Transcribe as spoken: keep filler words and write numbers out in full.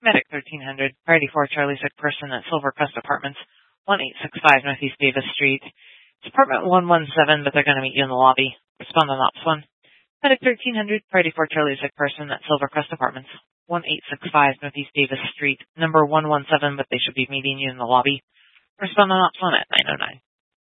Medic thirteen hundred, priority four Charlie, sick person at Silvercrest Apartments, one eight six five Northeast Davis Street. It's apartment one one seven, but they're going to meet you in the lobby. Respond on ops one. Medic thirteen hundred, priority four Charlie, sick person at Silvercrest Apartments, one eight six five Northeast Davis Street, number one one seven, but they should be meeting you in the lobby. Respond on ops one at nine oh nine.